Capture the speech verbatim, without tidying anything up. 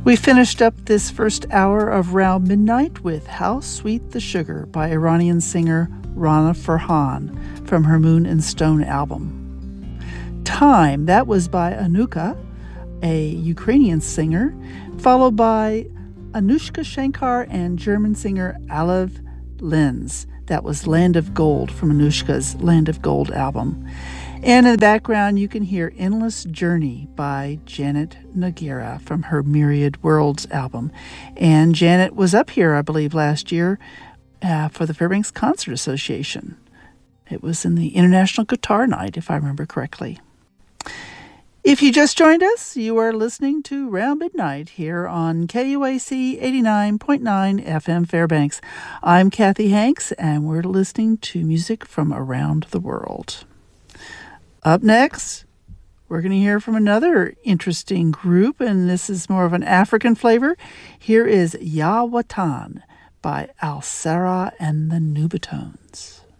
We finished up this first hour of Round Midnight with How Sweet the Sugar by Iranian singer Rana Farhan from her Moon and Stone album. Time, that was by Anuka, a Ukrainian singer, followed by Anushka Shankar and German singer Alev Lenz. That was Land of Gold from Anushka's Land of Gold album. And in the background, you can hear Endless Journey by Janet Noguera from her Myriad Worlds album. And Janet was up here, I believe, last year uh, for the Fairbanks Concert Association. It was in the International Guitar Night, if I remember correctly. If you just joined us, you are listening to Round Midnight here on K U A C eighty-nine point nine F M Fairbanks. I'm Kathy Hanks, and we're listening to music from around the world. Up next, we're going to hear from another interesting group, and this is more of an African flavor. Here is Ya Watan by Al Sarah and the Nubatones.